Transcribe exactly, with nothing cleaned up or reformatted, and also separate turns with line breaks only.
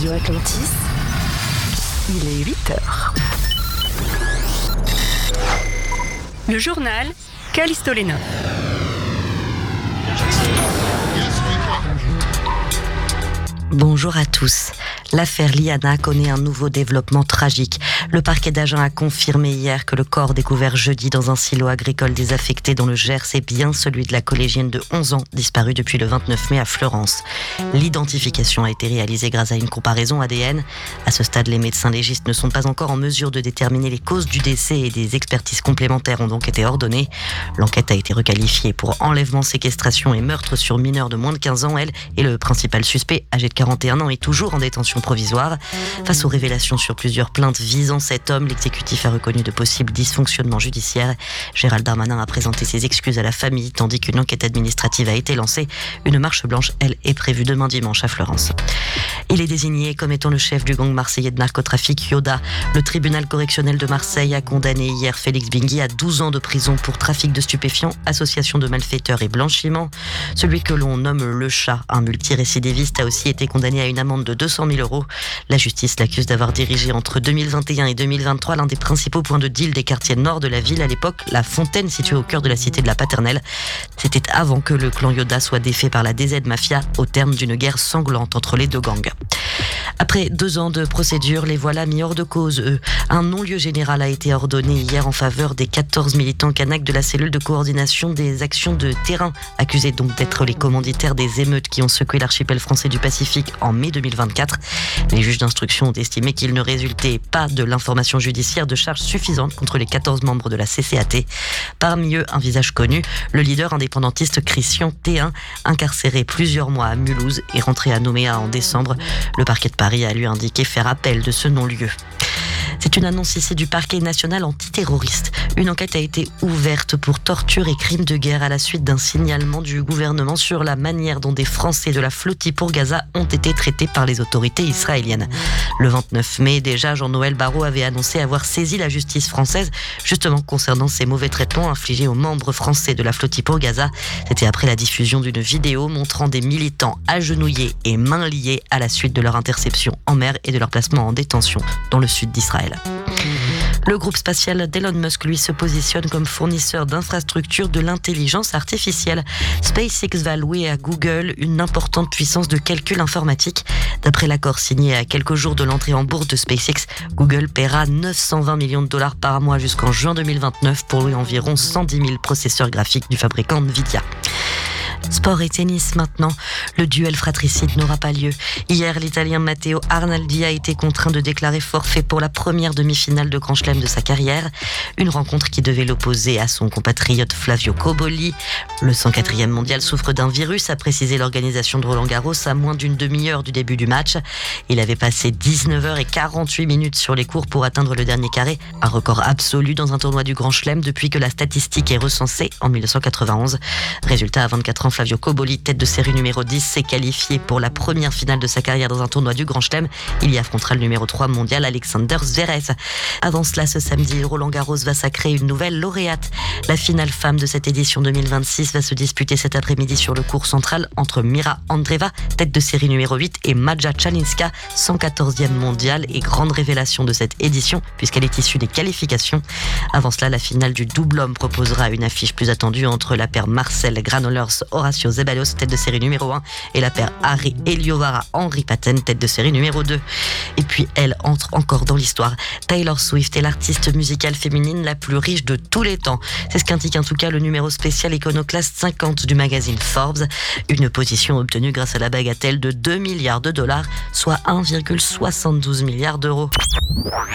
Radio Atlantis, il est huit heures. Le journal Callisto Lenov.
Bonjour à tous. L'affaire Liana connaît un nouveau développement tragique. Le parquet d'Agen a confirmé hier que le corps découvert jeudi dans un silo agricole désaffecté dans le Gers est bien celui de la collégienne de onze ans disparue depuis le vingt-neuf mai à Fleurance. L'identification a été réalisée grâce à une comparaison A D N. À ce stade, les médecins légistes ne sont pas encore en mesure de déterminer les causes du décès et des expertises complémentaires ont donc été ordonnées. L'enquête a été requalifiée pour enlèvement, séquestration et meurtre sur mineur de moins de quinze ans. Elle et le principal suspect, âgé de quarante et un ans, est toujours en détention provisoire. Face aux révélations sur plusieurs plaintes visant cet homme, l'exécutif a reconnu de possibles dysfonctionnements judiciaires. Gérald Darmanin a présenté ses excuses à la famille, tandis qu'une enquête administrative a été lancée. Une marche blanche, elle, est prévue demain dimanche à Fleurance. Il est désigné comme étant le chef du gang marseillais de narcotrafic Yoda. Le tribunal correctionnel de Marseille a condamné hier Félix Bingui à douze ans de prison pour trafic de stupéfiants, association de malfaiteurs et blanchiment. Celui que l'on nomme le chat, un multirécidiviste, a aussi été condamné à une amende de deux cent mille euros. La justice l'accuse d'avoir dirigé entre deux mille vingt et un et deux mille vingt-trois l'un des principaux points de deal des quartiers nord de la ville, à l'époque la Fontaine, située au cœur de la cité de la Paternelle. C'était avant que le clan Yoda soit défait par la D Z Mafia au terme d'une guerre sanglante entre les deux gangs. Après deux ans de procédure, les voilà mis hors de cause, eux. Un non-lieu général a été ordonné hier en faveur des quatorze militants canaques de la cellule de coordination des actions de terrain, accusés donc d'être les commanditaires des émeutes qui ont secoué l'archipel français du Pacifique en mai deux mille vingt-quatre. Les juges d'instruction ont estimé qu'il ne résultait pas de l'information judiciaire de charges suffisantes contre les quatorze membres de la C C A T. Parmi eux, un visage connu, le leader indépendantiste Christian Théin, incarcéré plusieurs mois à Mulhouse et rentré à Nouméa en décembre. Le parquet de Paris a lui indiqué faire appel de ce non-lieu. C'est une annonce ici du parquet national antiterroriste. Une enquête a été ouverte pour torture et crimes de guerre à la suite d'un signalement du gouvernement sur la manière dont des Français de la flottille pour Gaza ont été traités par les autorités israéliennes. Le vingt-neuf mai, déjà, Jean-Noël Barrot avait annoncé avoir saisi la justice française, justement concernant ces mauvais traitements infligés aux membres français de la flottille pour Gaza. C'était après la diffusion d'une vidéo montrant des militants agenouillés et mains liées à la suite de leur interception en mer et de leur placement en détention dans le sud d'Israël. Le groupe spatial d'Elon Musk, lui, se positionne comme fournisseur d'infrastructures de l'intelligence artificielle. SpaceX va louer à Google une importante puissance de calcul informatique. D'après l'accord signé à quelques jours de l'entrée en bourse de SpaceX, Google paiera neuf cent vingt millions de dollars par mois jusqu'en juin deux mille vingt-neuf pour louer environ cent dix mille processeurs graphiques du fabricant Nvidia. Sport et tennis maintenant. Le duel fratricide n'aura pas lieu. Hier, l'Italien Matteo Arnaldi a été contraint de déclarer forfait pour la première demi-finale de Grand Chelem de sa carrière. Une rencontre qui devait l'opposer à son compatriote Flavio Cobolli. Le cent quatrième mondial souffre d'un virus, a précisé l'organisation de Roland Garros à moins d'une demi-heure du début du match. Il avait passé dix-neuf heures quarante-huit minutes sur les cours pour atteindre le dernier carré, un record absolu dans un tournoi du Grand Chelem depuis que la statistique est recensée en mille neuf cent quatre-vingt-onze. Résultat, à vingt-quatre ans, Flavio Cobolli, tête de série numéro dix, s'est qualifié pour la première finale de sa carrière dans un tournoi du Grand Chelem. Il y affrontera le numéro trois mondial, Alexander Zverev. Avant cela, ce samedi, Roland Garros va sacrer une nouvelle lauréate. La finale femme de cette édition deux mille vingt-six va se disputer cet après-midi sur le court central entre Mira Andreeva, tête de série numéro huit, et Maja Chalinska, cent quatorzième mondiale et grande révélation de cette édition puisqu'elle est issue des qualifications. Avant cela, la finale du double homme proposera une affiche plus attendue entre la paire Marcel Granollers Horacio Zeballos, tête de série numéro un, et la paire Harry Eliovara Henri Paten, tête de série numéro deux. Et puis elle entre encore dans l'histoire. Taylor Swift est l'artiste musicale féminine la plus riche de tous les temps. C'est ce qu'indique en tout cas le numéro spécial Iconoclast cinquante du magazine Forbes. Une position obtenue grâce à la bagatelle de deux milliards de dollars, soit un virgule soixante-douze milliards d'euros.